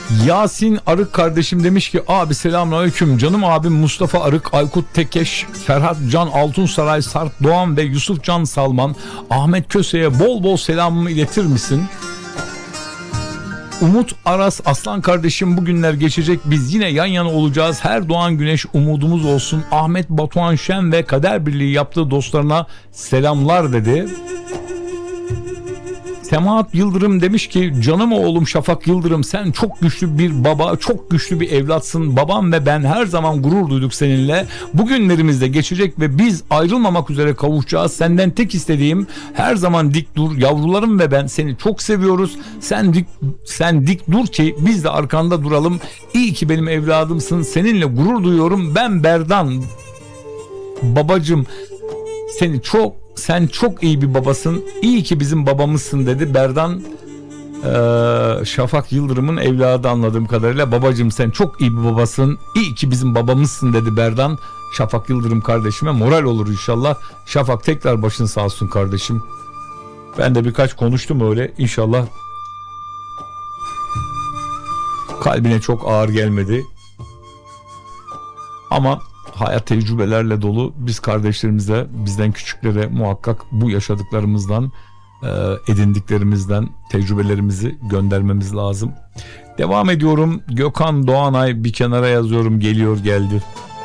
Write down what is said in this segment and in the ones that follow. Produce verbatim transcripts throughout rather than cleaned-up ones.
Yasin Arık kardeşim demiş ki abi selamünaleyküm, canım abim Mustafa Arık, Aykut Tekeş, Ferhat Can Altunsaray, Sarp Doğan ve Yusuf Can Salman, Ahmet Köse'ye bol bol selamımı iletir misin? Umut Aras, aslan kardeşim bugünler geçecek, biz yine yan yana olacağız, her doğan güneş umudumuz olsun. Ahmet Batuhan Şen ve kader birliği yaptığı dostlarına selamlar dedi. Semahat Yıldırım demiş ki canım oğlum Şafak Yıldırım, sen çok güçlü bir baba, çok güçlü bir evlatsın. Babam ve ben her zaman gurur duyduk seninle. Bugünlerimiz de geçecek ve biz ayrılmamak üzere kavuşacağız. Senden tek istediğim her zaman dik dur. Yavrularım ve ben seni çok seviyoruz. Sen dik, sen dik dur ki biz de arkanda duralım. İyi ki benim evladımsın. Seninle gurur duyuyorum. Ben Berdan. Babacım seni çok Sen çok iyi bir babasın. İyi ki bizim babamızsın dedi. Berdan ee, Şafak Yıldırım'ın evladı anladığım kadarıyla. Babacım sen çok iyi bir babasın. İyi ki bizim babamızsın dedi Berdan. Şafak Yıldırım kardeşime moral olur inşallah. Şafak tekrar başın sağ olsun kardeşim. Ben de birkaç konuştum öyle. İnşallah kalbine çok ağır gelmedi. Ama hayat tecrübelerle dolu. Biz kardeşlerimize, bizden küçüklere muhakkak bu yaşadıklarımızdan, edindiklerimizden tecrübelerimizi göndermemiz lazım. Devam ediyorum. Gökhan Doğanay bir kenara yazıyorum, geliyor geldi.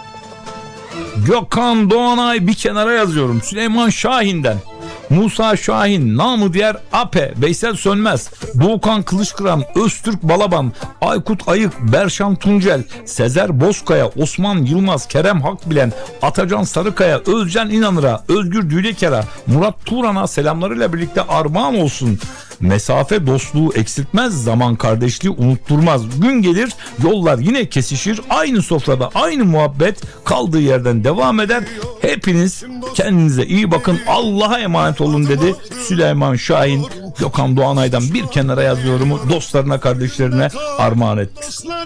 Gökhan Doğanay bir kenara yazıyorum. Süleyman Şahin'den. Musa Şahin, namı diğer Ape, Veysel Sönmez, Doğukan Kılıçkıran, Öztürk Balaban, Aykut Ayık, Berşan Tuncel, Sezer Bozkaya, Osman Yılmaz, Kerem Hakbilen, Atacan Sarıkaya, Özcan İnanır'a, Özgür Düleker'a, Murat Turan'a selamlarıyla birlikte armağan olsun. Mesafe dostluğu eksiltmez, zaman kardeşliği unutturmaz. Gün gelir yollar yine kesişir, aynı sofrada aynı muhabbet kaldığı yerden devam eder. Hepiniz kendinize iyi bakın, Allah'a emanet olun dedi Süleyman Şahin. Gökhan Doğanay'dan bir kenara yazıyorumu dostlarına, kardeşlerine armağan etti.